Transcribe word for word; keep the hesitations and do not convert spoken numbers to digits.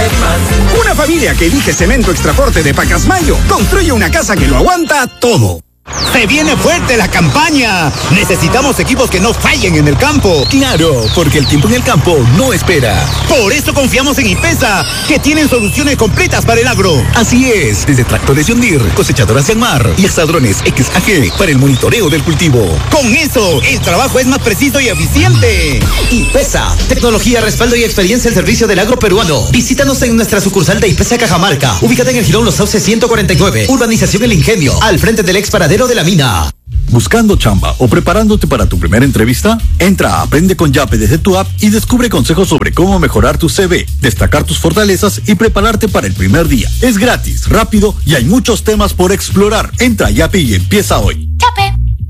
más. Una familia que elige Cemento Extraforte de Pacasmayo construye una casa que lo aguanta todo. ¡Se viene fuerte la campaña! Necesitamos equipos que no fallen en el campo. Claro, porque el tiempo en el campo no espera. Por eso confiamos en IPESA, que tienen soluciones completas para el agro. Así es, desde tractores John Deere, cosechadoras Yanmar y hasta drones X A G para el monitoreo del cultivo. Con eso, el trabajo es más preciso y eficiente. IPESA, tecnología, respaldo y experiencia al servicio del agro peruano. Visítanos en nuestra sucursal de IPESA Cajamarca, ubicada en el Girón Los Sauces ciento cuarenta y nueve, Urbanización El Ingenio, al frente del ex paradero de la mina. ¿Buscando chamba o preparándote para tu primera entrevista? Entra a Aprende con Yape desde tu app y descubre consejos sobre cómo mejorar tu C V, destacar tus fortalezas y prepararte para el primer día. Es gratis, rápido y hay muchos temas por explorar. Entra a Yape y empieza hoy. Yape.